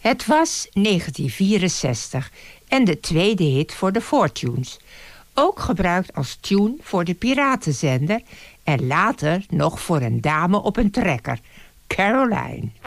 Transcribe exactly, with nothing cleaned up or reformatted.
Het was negentien vierenzestig en de tweede hit voor de Fortunes. Ook gebruikt als tune voor de piratenzender en later nog voor een dame op een trekker, Caroline.